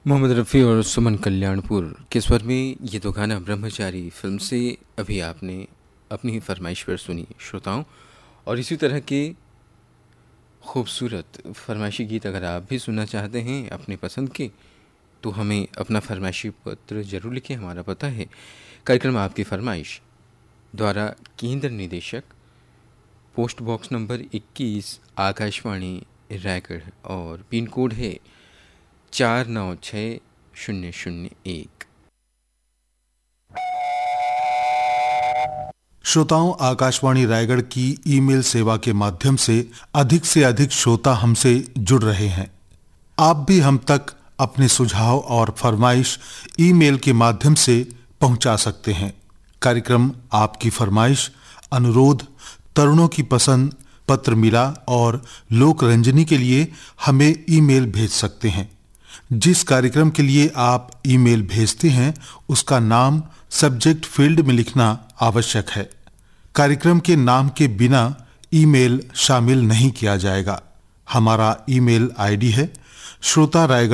मोहम्मद रफ़ी और सुमन कल्याणपुर के स्वर में ये तो गाना ब्रह्मचारी फिल्म से अभी आपने अपनी ही फरमाइश पर सुनी श्रोताओं। और इसी तरह के खूबसूरत फरमाइशी गीत अगर आप भी सुनना चाहते हैं अपने पसंद के, तो हमें अपना फरमाइशी पत्र ज़रूर लिखें। हमारा पता है कार्यक्रम आपकी फरमाइश द्वारा केंद्र निदेशक, post box number 21, Akashvani Raigarh, और पिन कोड है 496001। श्रोताओं, आकाशवाणी रायगढ़ की ईमेल सेवा के माध्यम से अधिक श्रोता हमसे जुड़ रहे हैं। आप भी हम तक अपने सुझाव और फरमाइश ईमेल के माध्यम से पहुंचा सकते हैं। कार्यक्रम आपकी फरमाइश, अनुरोध, तरुणों की पसंद, पत्र मिला और लोक रंजनी के लिए हमें ईमेल भेज सकते हैं। जिस कार्यक्रम के लिए आप ईमेल भेजते हैं उसका नाम सब्जेक्ट फील्ड में लिखना आवश्यक है। कार्यक्रम के नाम के बिना ईमेल शामिल नहीं किया जाएगा। हमारा ईमेल आईडी है श्रोता रायगढ़